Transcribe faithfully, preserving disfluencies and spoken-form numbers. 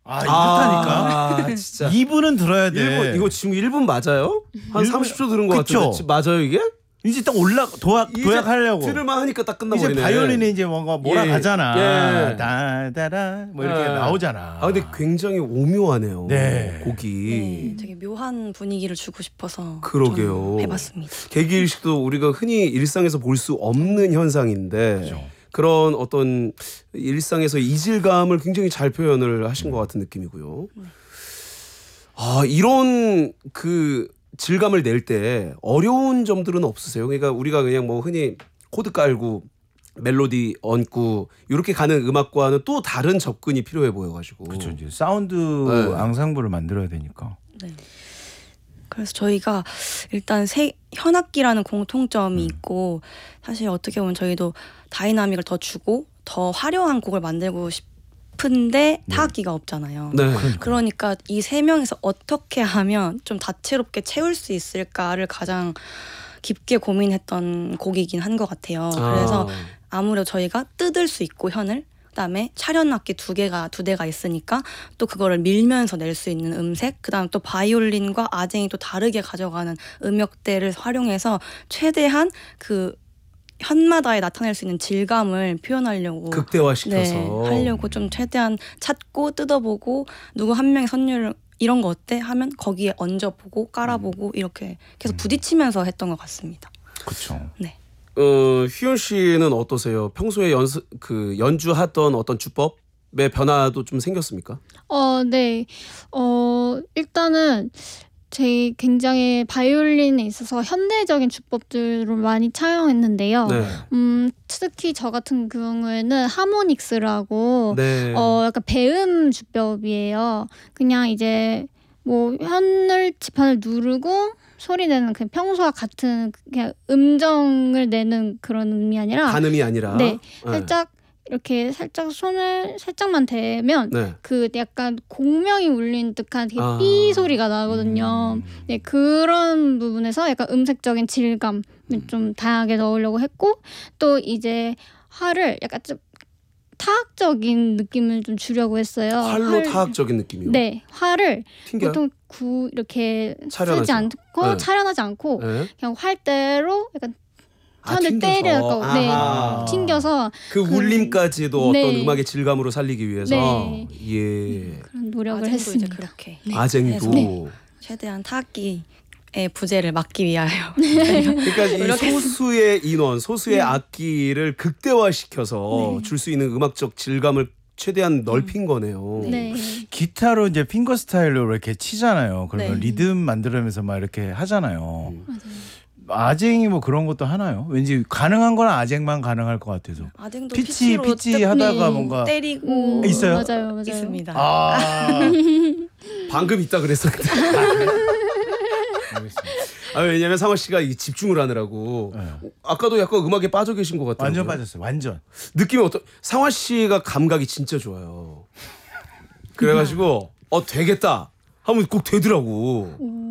아, 이렇다니까. 아, 진짜. 이 분은 들어야 돼. 일 분, 이거 지금 일 분 맞아요? 한 일 분, 삼십 초 들은 것 그쵸? 같은데 맞아요 이게? 이제 딱 올라 도약 도약하려고. 들을만 하니까 딱 끝나버리네. 이제 바이올린이 이제 뭔가 몰아가잖아. 예. 다다라 뭐 이렇게 예. 나오잖아. 아 근데 굉장히 오묘하네요. 네. 곡이. 네, 되게 묘한 분위기를 주고 싶어서 그러게요. 좀 해봤습니다. 개기일식도 우리가 흔히 일상에서 볼 수 없는 현상인데 그렇죠. 그런 어떤 일상에서 이질감을 굉장히 잘 표현을 하신 것 같은 느낌이고요. 아 이런 그 질감을 낼 때 어려운 점들은 없으세요? 그러니까 우리가 그냥 뭐 흔히 코드 깔고 멜로디 얹고 이렇게 가는 음악과는 또 다른 접근이 필요해 보여가지고. 그렇죠. 이제 사운드 네. 앙상블을 만들어야 되니까. 네. 그래서 저희가 일단 세, 현악기라는 공통점이 있고 사실 어떻게 보면 저희도 다이나믹을 더 주고 더 화려한 곡을 만들고 싶은데 타악기가 없잖아요. 네. 그러니까 이 세 명이서 어떻게 하면 좀 다채롭게 채울 수 있을까를 가장 깊게 고민했던 곡이긴 한 것 같아요. 그래서 아. 아무래도 저희가 뜯을 수 있고 현을 그다음에 차련악기 두 개가 두 대가 있으니까 또 그거를 밀면서 낼 수 있는 음색, 그다음 또 바이올린과 아쟁이 또 다르게 가져가는 음역대를 활용해서 최대한 그 현마다에 나타낼 수 있는 질감을 표현하려고 극대화시켜서 네, 하려고 좀 최대한 찾고 뜯어보고 누구 한 명의 선율 이런 거 어때 하면 거기에 얹어보고 깔아보고 이렇게 계속 부딪히면서 했던 것 같습니다. 그렇죠. 네. 어, 휘연 씨는 어떠세요? 평소에 연습 그 연주하던 어떤 주법의 변화도 좀 생겼습니까? 어, 네. 어, 일단은 제 굉장히 바이올린에 있어서 현대적인 주법들을 많이 차용했는데요. 네. 음, 특히 저 같은 경우에는 하모닉스라고 네. 어, 약간 배음 주법이에요. 그냥 이제 뭐 현을 지판을 누르고 소리 내는 그냥 평소와 같은 그냥 음정을 내는 그런 의미 아니라 반음이 아니라. 네, 살짝 이렇게 살짝 손을 살짝만 대면 네. 그 약간 공명이 울린 듯한 되게 아. 삐 소리가 나거든요. 네, 그런 부분에서 약간 음색적인 질감을 좀 다양하게 넣으려고 했고 또 이제 활을 약간 좀 타악적인 느낌을 좀 주려고 했어요. 활로 활- 타악적인 느낌이요? 네, 활을 튕겨요? 보통 구 이렇게 차련하죠. 쓰지 않고 네. 차련하지 않고 네. 그냥 활대로 약간 아, 현을 튕겨서. 때려서 네, 아하. 튕겨서 그 울림까지도 네. 어떤 음악의 질감으로 살리기 위해서 네. 예. 그런 노력을 아쟁도 했습니다. 이제 그렇게 아쟁도 네. 최대한 타악기의 부재를 막기 위하여 그러니까 이 노력했습니다. 소수의 인원, 소수의 악기를 극대화시켜서 네. 줄 수 있는 음악적 질감을 최대한 넓힌 거네요. 네. 기타로 이제 핑거 스타일로 이렇게 치잖아요. 그러면 네. 리듬 만들면서 막 이렇게 하잖아요. 아쟁이 뭐 그런 것도 하나요? 왠지 가능한 건 아쟁만 가능할 것 같아서. 아쟁도 피치 피치로 피치 뜯- 하다가 네. 뭔가 때리고 음, 있어요? 맞아요, 맞아요. 있습니다. 아 방금 있다 그랬었는데. 알겠습니다. 아, 왜냐면 상화 씨가 이 집중을 하느라고 네. 아까도 약간 음악에 빠져 계신 것 같아요. 완전 빠졌어요. 완전. 느낌이 어떤? 상화 씨가 감각이 진짜 좋아요. 그래가지고 어 되겠다 하면 꼭 되더라고. 음.